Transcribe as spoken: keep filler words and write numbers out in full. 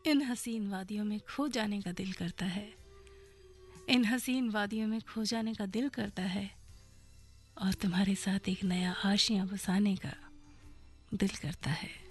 इन हसीन वादियों में खो जाने का दिल करता है, इन हसीन वादियों में खो जाने का दिल करता है, और तुम्हारे साथ एक नया आशियां बसाने का दिल करता है।